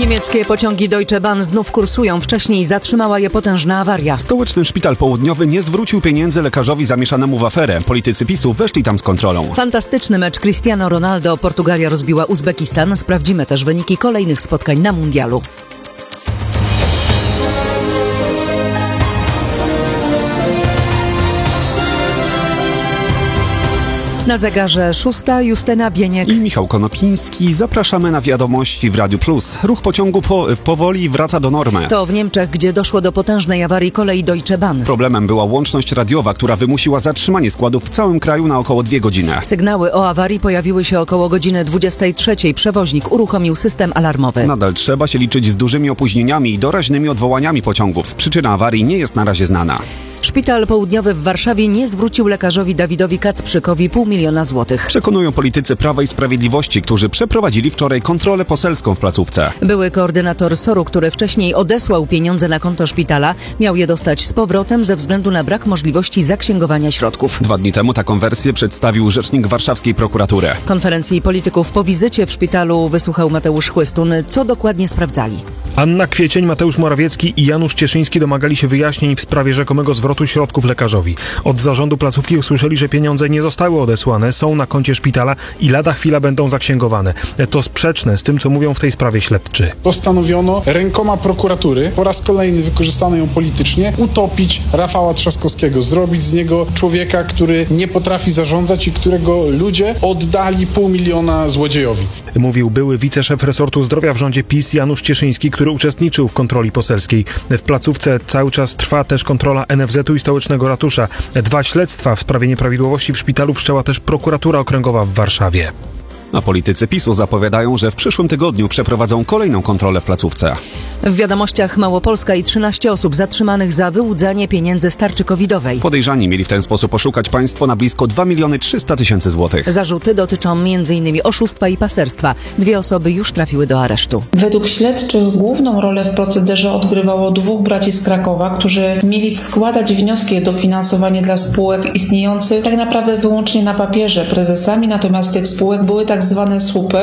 Niemieckie pociągi Deutsche Bahn znów kursują. Wcześniej zatrzymała je potężna awaria. Stołeczny Szpital Południowy nie zwrócił pieniędzy lekarzowi zamieszanemu w aferę. Politycy PiS-u weszli tam z kontrolą. Fantastyczny mecz Cristiano Ronaldo. Portugalia rozbiła Uzbekistan. Sprawdzimy też wyniki kolejnych spotkań na mundialu. Na zegarze 6, Justyna Bieniek i Michał Konopiński. Zapraszamy na wiadomości w Radiu Plus. Ruch pociągu powoli wraca do normy. To w Niemczech, gdzie doszło do potężnej awarii kolei Deutsche Bahn. Problemem była łączność radiowa, która wymusiła zatrzymanie składów w całym kraju na około 2 godziny. Sygnały o awarii pojawiły się około godziny 23. Przewoźnik uruchomił system alarmowy. Nadal trzeba się liczyć z dużymi opóźnieniami i doraźnymi odwołaniami pociągów. Przyczyna awarii nie jest na razie znana. Szpital Południowy w Warszawie nie zwrócił lekarzowi Dawidowi Kacprzykowi 500 000 złotych. Przekonują politycy Prawa i Sprawiedliwości, którzy przeprowadzili wczoraj kontrolę poselską w placówce. Były koordynator SOR-u, który wcześniej odesłał pieniądze na konto szpitala, miał je dostać z powrotem ze względu na brak możliwości zaksięgowania środków. 2 dni temu taką wersję przedstawił rzecznik warszawskiej prokuratury. Konferencji polityków po wizycie w szpitalu wysłuchał Mateusz Chłystun. Co dokładnie sprawdzali? Anna Kwiecień, Mateusz Morawiecki i Janusz Cieszyński domagali się wyjaśnień w sprawie rzekomego zwrotu środków lekarzowi. Od zarządu placówki usłyszeli, że pieniądze nie zostały odesłane, są na koncie szpitala i lada chwila będą zaksięgowane. To sprzeczne z tym, co mówią w tej sprawie śledczy. Postanowiono rękoma prokuratury, po raz kolejny wykorzystano ją politycznie, utopić Rafała Trzaskowskiego, zrobić z niego człowieka, który nie potrafi zarządzać i którego ludzie oddali 500 000 złodziejowi. Mówił były wiceszef resortu zdrowia w rządzie PiS Janusz Cieszyński, który uczestniczył w kontroli poselskiej. W placówce cały czas trwa też kontrola NFZ-u i Stołecznego Ratusza. 2 śledztwa w sprawie nieprawidłowości w szpitalu wszczęła też prokuratura okręgowa w Warszawie. A politycy PiS-u zapowiadają, że w przyszłym tygodniu przeprowadzą kolejną kontrolę w placówce. W wiadomościach Małopolska i 13 osób zatrzymanych za wyłudzanie pieniędzy z tarczy covidowej. Podejrzani mieli w ten sposób oszukać państwo na blisko 2 300 000 złotych. Zarzuty dotyczą m.in. oszustwa i paserstwa. 2 osoby już trafiły do aresztu. Według śledczych główną rolę w procederze odgrywało 2 braci z Krakowa, którzy mieli składać wnioski o dofinansowanie dla spółek istniejących tak naprawdę wyłącznie na papierze. Prezesami natomiast tych spółek były tak zwane słupy.